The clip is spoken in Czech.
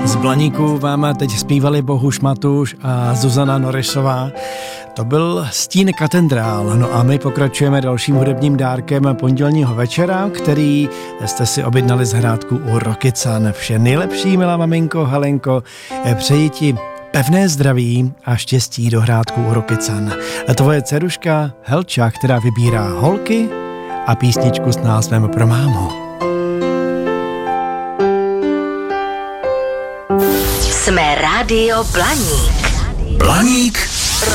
Z Blaníku vám teď zpívali Bohuš Matuš a Zuzana Norisová. To byl Stín katedrál. No a my pokračujeme dalším hudebním dárkem pondělního večera, který jste si objednali z hrádku u Rokycan. Vše nejlepší, milá maminko Helenko, přeji ti pevné zdraví a štěstí do hrádku u Rokycan. A tvoje dceruška Helča, která vybírá holky a písničku s názvem Pro mámu. Jsme Rádio Blaník. Blaník